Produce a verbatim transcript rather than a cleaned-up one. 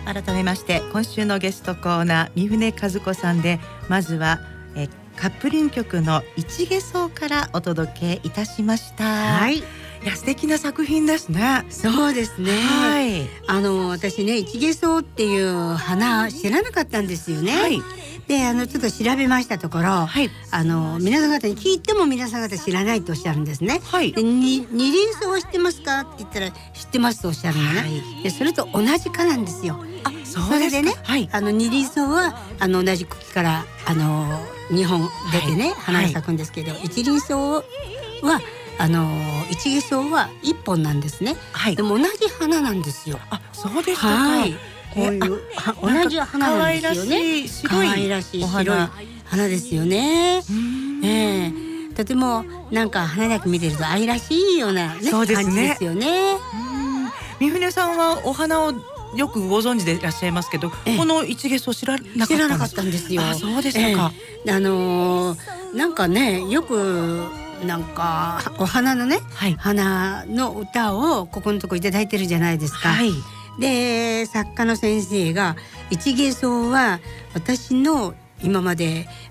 改めまして今週のゲストコーナー、三船和子さんで、まずはえカップリング曲の一下草からお届けいたしました。 はい、 いや素敵な作品ですね。 そうですね、 はい、 あの私ね、一下草っていう花知らなかったんですよね。 はい、 であのちょっと調べましたところ、はい、あの皆さん方に聞いても皆さん方知らないとおっしゃるんですね。 はい、 でに二輪草は知ってますかって言ったら知ってますとおっしゃるのね。はい、でそれと同じ科なんですよ。 あ、そうですか。 それでね、 はい、 あの二輪草はあの同じ茎からあのにほん出てね、はい、花が咲くんですけど、はい、一輪草はあの一下草はいっぽんなんですね。はい、でも同じ花なんですよ。 あ、そうですか。 はい、こういう同じ花なんですよね。可愛らしい白い花ですよね。えー、とてもなんか花だけ見てると愛らしいような、ね、そうですね、感じですよね。うん、 三船さんはお花をよくご存知でいらっしゃいますけど、この一下草知らなかったんですか？ 知らなかったんですよ。 あ、そうでしたか。 えー、あのー、なんかね、よくなんかお花のね、はい、花の歌をここのとこいただいてるじゃないですか。はい、で作家の先生が一下草は私の今まで